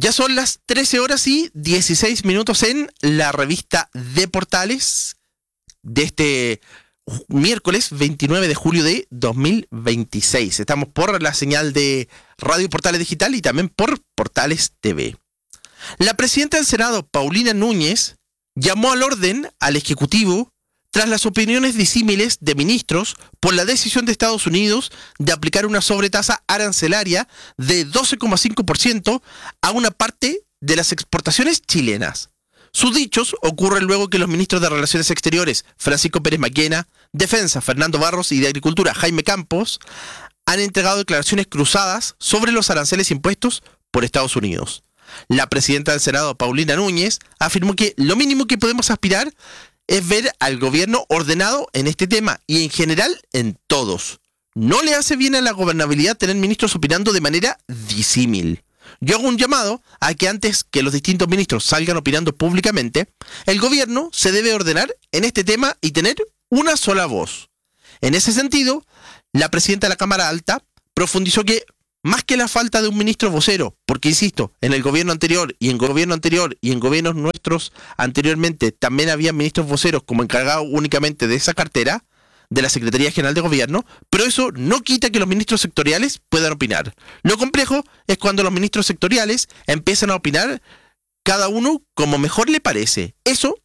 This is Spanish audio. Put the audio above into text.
Ya son las 13 horas y 16 minutos en la revista de Portales de este miércoles 29 de julio de 2026. Estamos por la señal de Radio Portales Digital y también por Portales TV. La presidenta del Senado, Paulina Núñez, llamó al orden al Ejecutivo tras las opiniones disímiles de ministros por la decisión de Estados Unidos de aplicar una sobretasa arancelaria de 12,5% a una parte de las exportaciones chilenas. Sus dichos ocurren luego que los ministros de Relaciones Exteriores, Francisco Pérez Maquena, Defensa, Fernando Barros, y de Agricultura, Jaime Campos, han entregado declaraciones cruzadas sobre los aranceles impuestos por Estados Unidos. La presidenta del Senado, Paulina Núñez, afirmó que lo mínimo que podemos aspirar es ver al gobierno ordenado en este tema y en general en todos. No le hace bien a la gobernabilidad tener ministros opinando de manera disímil. Yo hago un llamado a que antes que los distintos ministros salgan opinando públicamente, el gobierno se debe ordenar en este tema y tener una sola voz. En ese sentido, la presidenta de la Cámara Alta profundizó que más que la falta de un ministro vocero, porque insisto, en el gobierno anterior y en gobiernos nuestros anteriormente también había ministros voceros como encargados únicamente de esa cartera, de la Secretaría General de Gobierno, pero eso no quita que los ministros sectoriales puedan opinar. Lo complejo es cuando los ministros sectoriales empiezan a opinar cada uno como mejor le parece. Eso